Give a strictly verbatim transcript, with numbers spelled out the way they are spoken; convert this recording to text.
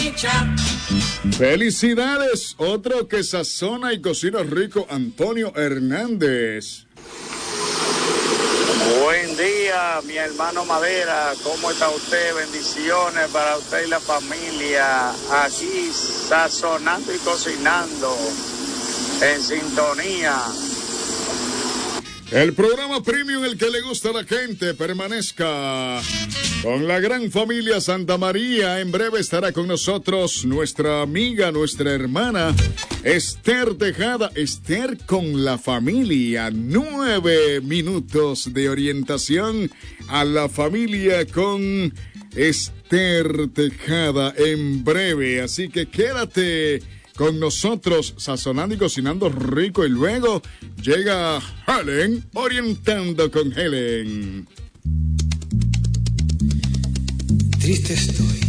Felicidades, otro que sazona y cocina rico, Antonio Hernández. Buen día, mi hermano Madera, ¿cómo está usted? Bendiciones para usted y la familia, aquí sazonando y cocinando, en sintonía. El programa premium, el que le gusta a la gente, permanezca con la gran familia Santa María. En breve estará con nosotros nuestra amiga, nuestra hermana, Esther Tejada. Esther con la familia. Nueve minutos de orientación a la familia con Esther Tejada en breve. Así que quédate con nosotros, sazonando y cocinando rico. Y luego llega Helen, orientando con Helen. Triste estoy